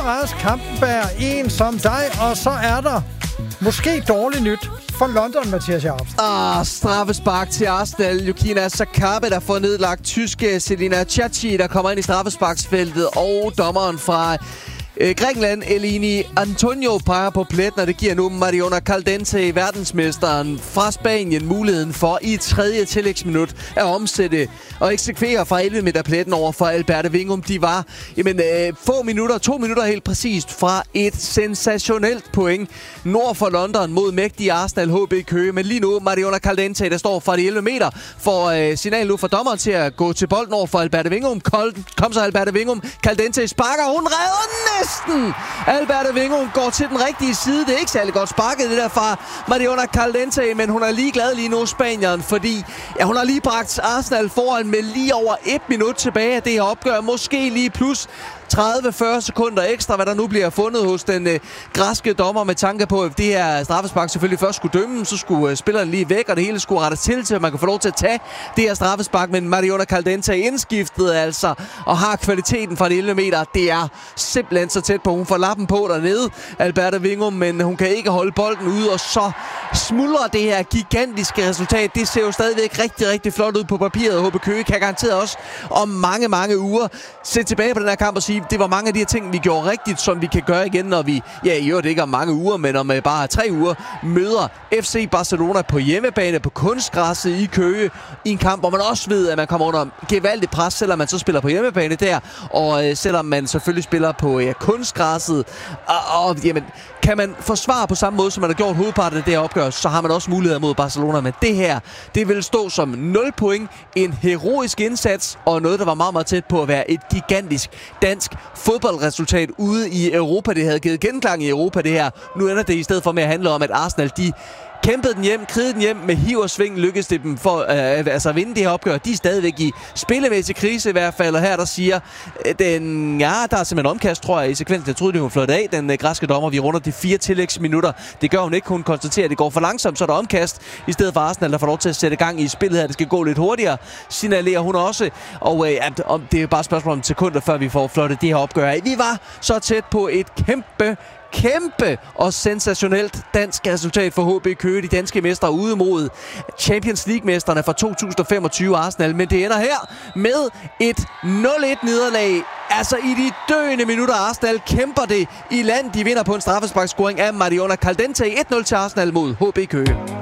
Ras Kampenberg, en som dig, og så er der måske dårligt nyt for London, Mathias Jacobsen. Straffespark til Arsenal. Yukina Sakabe, der får nedlagt tyske Selina Chachi, der kommer ind i straffesparksfeltet, og dommeren fra Grækenland, Eleni Antonio, peger på pletten, og det giver nu Mariona Caldente, verdensmesteren fra Spanien, muligheden for i tredje tillægsminut at omsætte og eksekvere fra 11 meter pletten over for Alberte Wingum. De var få minutter, 2 minutter helt præcist, fra et sensationelt point nord for London mod mægtige Arsenal HB Køge. Men lige nu, Mariona Caldente, der står fra de 11 meter, får signal nu fra dommeren til at gå til bolden over for Alberte Wingum. Kom så Alberte Wingum. Caldente sparker, hun redder den næsten! Alberte Wingum går til den rigtige side. Det er ikke særlig godt sparket, det der fra Mariona Caldente, men hun er lige glad lige nu, Spanieren, fordi hun har lige bragt Arsenal foran med lige over 1 minut tilbage af det her opgør. Måske lige plus 30-40 sekunder ekstra, hvad der nu bliver fundet hos den græske dommer, med tanke på, at det her straffespark selvfølgelig først skulle dømme, så skulle spilleren lige væk, og det hele skulle rettes til, at man kan få lov til at tage det her straffespark. Men Mariona Caldente indskiftet altså, og har kvaliteten fra de 11 meter. Det er simpelthen så tæt på. Hun får lappen på dernede, Alberte Wingum, men hun kan ikke holde bolden ude, og så smuldrer det her gigantiske resultat. Det ser jo stadigvæk rigtig, rigtig flot ud på papiret. HB Køge kan garanteret også om mange, mange uger se tilbage på den her kamp og sige, det var mange af de her ting, vi gjorde rigtigt, som vi kan gøre igen, når vi, i øvrigt ikke om mange uger, men om bare 3 uger, møder FC Barcelona på hjemmebane på kunstgræsset i Køge, i en kamp, hvor man også ved, at man kommer under gevaldigt pres, selvom man så spiller på hjemmebane der, og selvom man selvfølgelig spiller på kunstgræsset, og jamen, kan man forsvare på samme måde, som man har gjort hovedparten af det her opgør, så har man også muligheder mod Barcelona. Men det her, det vil stå som 0 point, en heroisk indsats, og noget, der var meget, meget tæt på at være et gigantisk dansk fodboldresultat ude i Europa. Det havde givet genklang i Europa, det her. Nu ender det i stedet for med at handle om, at Arsenal, de kæmpede den hjem, krigede den hjem med hiv og sving, lykkedes det dem for at vinde det her opgør. De er stadigvæk i spillemæssig krise i hvert fald, og her der siger der er simpelthen omkast, tror jeg, i sekvensen. Jeg troede, det var flot af, den græske dommer. Vi runder de 4 tillægsminutter. Det gør hun ikke. Hun konstaterer, at det går for langsomt, så er der omkast, i stedet for Arsenal, der får lov til at sætte gang i spillet her. Det skal gå lidt hurtigere, signalerer hun også. Og det er bare et spørgsmål om sekunder, før vi får flottet det her opgør af. Vi var så tæt på et kæmpe og sensationelt dansk resultat for HB Køge, de danske mestre ude mod Champions League-mesterne fra 2025 Arsenal. Men det ender her med et 0-1 nederlag. Altså i de døende minutter, Arsenal kæmper det i land. De vinder på en straffesparkscoring af Mariona Caldente. 1-0 til Arsenal mod HB Køge.